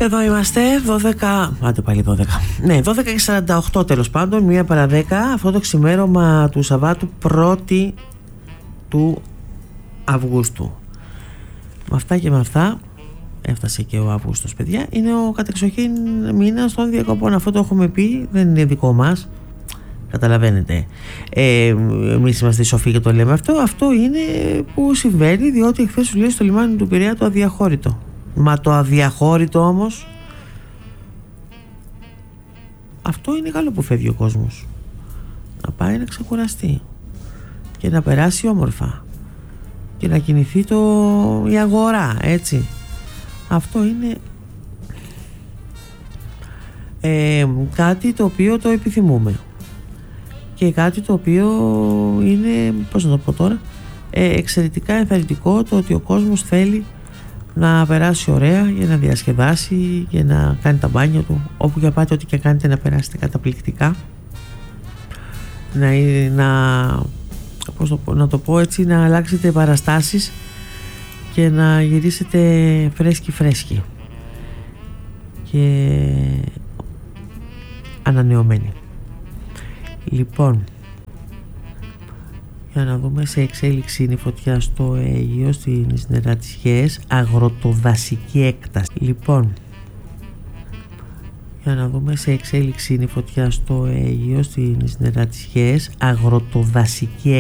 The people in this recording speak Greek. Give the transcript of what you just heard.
Εδώ είμαστε 12, άντε πάλι 12. Ναι, 12 και 48 τέλος πάντων, 1 παρά 10, αυτό το ξημέρωμα του Σαββάτου 1η του Αυγούστου. Με αυτά και με αυτά έφτασε και ο Αύγουστος, παιδιά. Είναι ο κατεξοχήν μήνας των διακοπών. Αυτό το έχουμε πει, δεν είναι δικό μας. Καταλαβαίνετε. Εμείς είμαστε σοφοί και το λέμε αυτό. Αυτό είναι που συμβαίνει, διότι εχθές σου λέει στο λιμάνι του Πειραιά το αδιαχώρητο. Μα το αδιαχώρητο όμως, αυτό είναι καλό που φεύγει ο κόσμος. Να πάει να ξεκουραστεί και να περάσει όμορφα και να κινηθεί η αγορά, έτσι. Αυτό είναι κάτι το οποίο το επιθυμούμε και κάτι το οποίο είναι, πώς να το πω τώρα, εξαιρετικά ενθαρρυντικό, το ότι ο κόσμος θέλει να περάσει ωραία για να διασκεδάσει και να κάνει τα μπάνια του, όπου και πάτε, ό,τι και κάνετε, να περάσετε καταπληκτικά, να το πω έτσι, να αλλάξετε παραστάσεις και να γυρίσετε φρέσκοι και ανανεωμένοι. Λοιπόν, για να δούμε, σε εξέλιξη είναι η φωτιά στο Αίγυο, στις νερατζιές, αγροτοδασική έκταση. Λοιπόν, για να δούμε, σε εξέλιξη είναι η φωτιά στο Αίγυο, στις νερατζιές, αγροτοδασική έκταση.